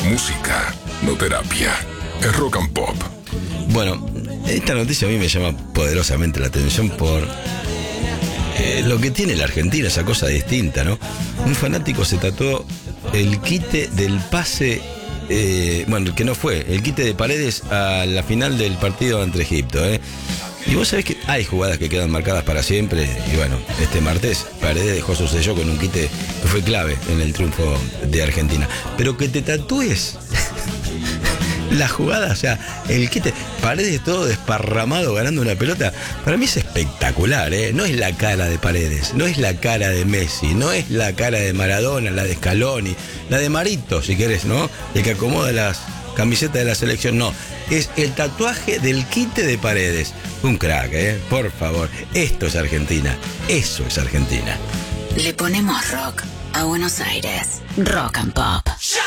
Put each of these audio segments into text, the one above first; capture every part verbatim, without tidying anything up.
Música, no terapia. Es Rock and Pop. Bueno, esta noticia a mí me llama poderosamente la atención por eh, lo que tiene la Argentina, esa cosa distinta, ¿no? Un fanático se tatuó el quite del pase, eh, bueno, que no fue, el quite de Paredes a la final del partido ante Egipto, ¿eh? Y vos sabés que hay jugadas que quedan marcadas para siempre. Y bueno, este martes Paredes dejó su sello con un quite que fue clave en el triunfo de Argentina. Pero que te tatúes la jugada, o sea, el quite, Paredes todo desparramado ganando una pelota, para mí es espectacular, ¿eh? No es la cara de Paredes, no es la cara de Messi, no es la cara de Maradona, la de Scaloni, la de Marito, si querés, ¿no? El que acomoda las camisetas de la selección, no. Es el tatuaje del quite de Paredes. Un crack, ¿eh? Por favor. Esto es Argentina. Eso es Argentina. Le ponemos rock a Buenos Aires. Rock and Pop.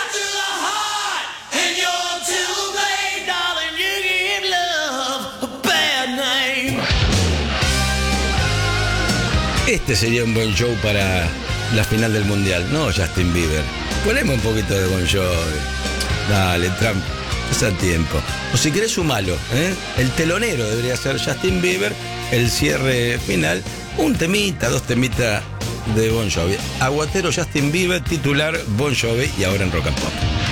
Este sería un buen show para la final del Mundial. No, Justin Bieber. Ponemos un poquito de Bon Jovi. Dale, Trump. Es a tiempo. O si querés sumalo, ¿eh? El telonero debería ser Justin Bieber. El cierre final. Un temita, dos temitas de Bon Jovi. Aguatero Justin Bieber, titular Bon Jovi y ahora en Rock and Pop.